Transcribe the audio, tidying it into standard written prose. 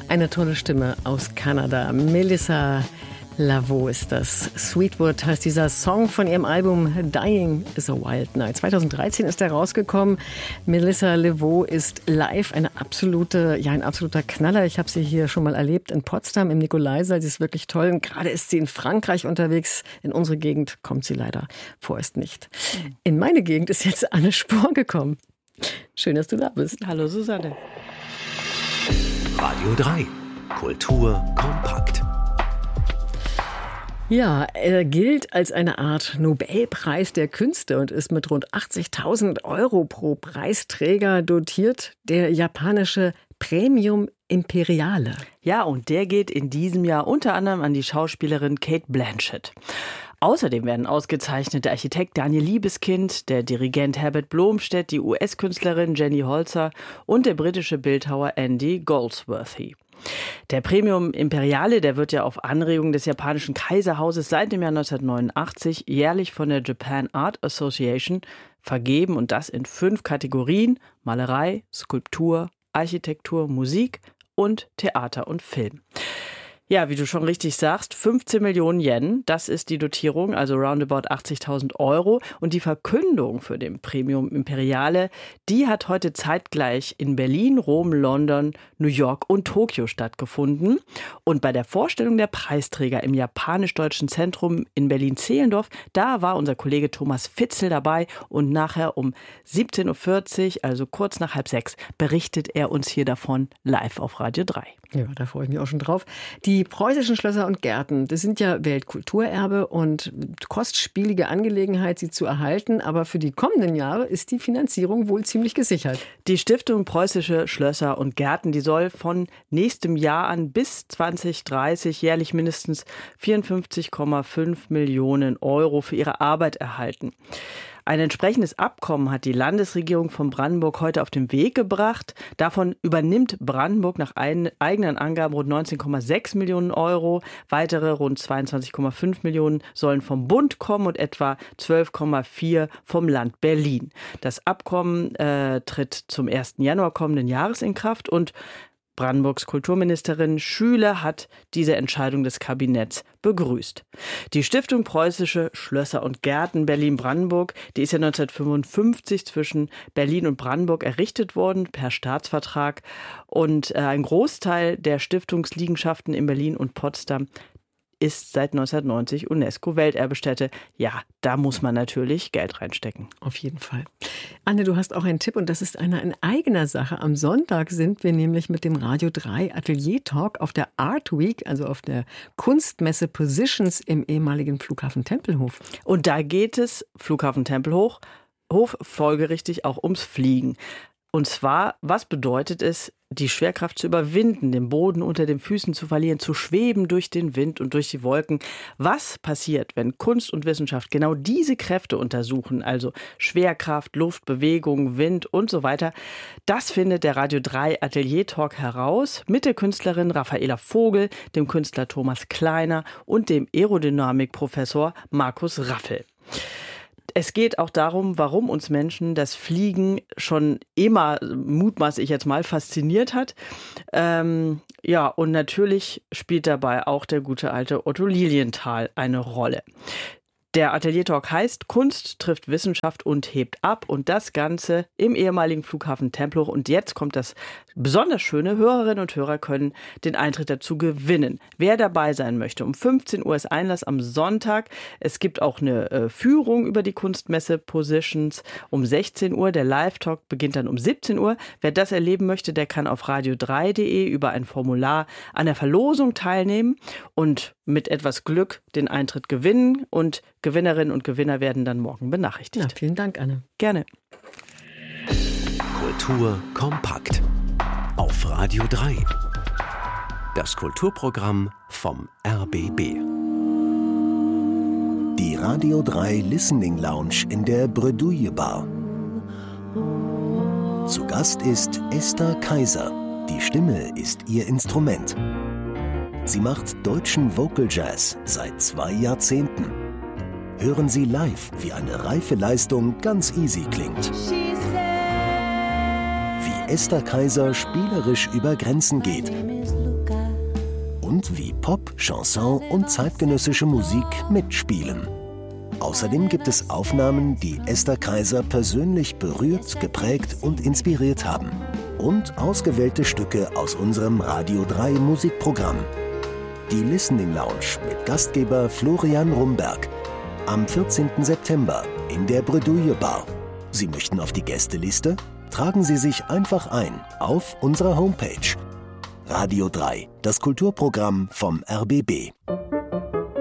Eine tolle Stimme aus Kanada. Melissa Laveau ist das. Sweetwood heißt dieser Song von ihrem Album Dying is a Wild Night. 2013 ist er rausgekommen. Melissa Laveau ist live ein absoluter Knaller. Ich habe sie hier schon mal erlebt in Potsdam im Nikolaisaal. Sie ist wirklich toll. Und gerade ist sie in Frankreich unterwegs. In unsere Gegend kommt sie leider vorerst nicht. In meine Gegend ist jetzt Anne Spohr gekommen. Schön, dass du da bist. Hallo Susanne. Radio 3. Kultur kompakt. Ja, er gilt als eine Art Nobelpreis der Künste und ist mit rund 80.000 € pro Preisträger dotiert. Der japanische Premium Imperiale. Ja, und der geht in diesem Jahr unter anderem an die Schauspielerin Cate Blanchett. Außerdem werden ausgezeichnet der Architekt Daniel Liebeskind, der Dirigent Herbert Blomstedt, die US-Künstlerin Jenny Holzer und der britische Bildhauer Andy Goldsworthy. Der Premium Imperiale, der wird ja auf Anregung des japanischen Kaiserhauses seit dem Jahr 1989 jährlich von der Japan Art Association vergeben und das in 5 Kategorien: Malerei, Skulptur, Architektur, Musik und Theater und Film. Ja, wie du schon richtig sagst, 15 Millionen Yen, das ist die Dotierung, also roundabout 80.000 €. Und die Verkündung für den Premium Imperiale, die hat heute zeitgleich in Berlin, Rom, London, New York und Tokio stattgefunden. Und bei der Vorstellung der Preisträger im Japanisch-Deutschen Zentrum in Berlin-Zehlendorf, da war unser Kollege Thomas Fitzel dabei. Und nachher um 17.40 Uhr, also kurz nach 5:30, berichtet er uns hier davon live auf Radio 3. Ja, da freue ich mich auch schon drauf. Die preußischen Schlösser und Gärten, das sind ja Weltkulturerbe und kostspielige Angelegenheit, sie zu erhalten. Aber für die kommenden Jahre ist die Finanzierung wohl ziemlich gesichert. Die Stiftung Preußische Schlösser und Gärten, die soll von nächstem Jahr an bis 2030 jährlich mindestens 54,5 Millionen € für ihre Arbeit erhalten. Ein entsprechendes Abkommen hat die Landesregierung von Brandenburg heute auf den Weg gebracht. Davon übernimmt Brandenburg nach eigenen Angaben rund 19,6 Millionen €. Weitere rund 22,5 Millionen sollen vom Bund kommen und etwa 12,4 vom Land Berlin. Das Abkommen tritt zum 1. Januar kommenden Jahres in Kraft und Brandenburgs Kulturministerin Schüle hat diese Entscheidung des Kabinetts begrüßt. Die Stiftung Preußische Schlösser und Gärten Berlin-Brandenburg, die ist ja 1955 zwischen Berlin und Brandenburg errichtet worden per Staatsvertrag. Und ein Großteil der Stiftungsliegenschaften in Berlin und Potsdam ist seit 1990 UNESCO-Welterbestätte. Ja, da muss man natürlich Geld reinstecken. Auf jeden Fall. Anne, du hast auch einen Tipp und das ist einer in eigener Sache. Am Sonntag sind wir nämlich mit dem Radio 3 Atelier Talk auf der Art Week, also auf der Kunstmesse Positions im ehemaligen Flughafen Tempelhof. Und da geht es, Flughafen Tempelhof, folgerichtig auch ums Fliegen. Und zwar, was bedeutet es, die Schwerkraft zu überwinden, den Boden unter den Füßen zu verlieren, zu schweben durch den Wind und durch die Wolken? Was passiert, wenn Kunst und Wissenschaft genau diese Kräfte untersuchen, also Schwerkraft, Luft, Bewegung, Wind und so weiter? Das findet der Radio 3 Atelier Talk heraus mit der Künstlerin Raffaela Vogel, dem Künstler Thomas Kleiner und dem Aerodynamikprofessor Markus Raffel. Es geht auch darum, warum uns Menschen das Fliegen schon immer, mutmaße ich jetzt mal, fasziniert hat. Ja, und natürlich spielt dabei auch der gute alte Otto Lilienthal eine Rolle. Der Atelier Talk heißt Kunst trifft Wissenschaft und hebt ab und das Ganze im ehemaligen Flughafen Tempelhof. Und jetzt kommt das besonders Schöne, Hörerinnen und Hörer können den Eintritt dazu gewinnen. Wer dabei sein möchte, um 15 Uhr ist Einlass am Sonntag. Es gibt auch eine Führung über die Kunstmesse Positions um 16 Uhr. Der Live-Talk beginnt dann um 17 Uhr. Wer das erleben möchte, der kann auf radio3.de über ein Formular an der Verlosung teilnehmen und mit etwas Glück den Eintritt gewinnen und Gewinnerinnen und Gewinner werden dann morgen benachrichtigt. Ja, vielen Dank, Anne. Gerne. Kultur kompakt. Auf Radio 3. Das Kulturprogramm vom RBB. Die Radio 3 Listening Lounge in der Bredouille Bar. Zu Gast ist Esther Kaiser. Die Stimme ist ihr Instrument. Sie macht deutschen Vocal Jazz seit 2 Jahrzehnten. Hören Sie live, wie eine reife Leistung ganz easy klingt. Wie Esther Kaiser spielerisch über Grenzen geht und wie Pop, Chanson und zeitgenössische Musik mitspielen. Außerdem gibt es Aufnahmen, die Esther Kaiser persönlich berührt, geprägt und inspiriert haben. Und ausgewählte Stücke aus unserem Radio 3 Musikprogramm. Die Listening Lounge mit Gastgeber Florian Rumberg. Am 14. September in der Bredouille Bar. Sie möchten auf die Gästeliste? Tragen Sie sich einfach ein auf unserer Homepage. Radio 3, das Kulturprogramm vom RBB.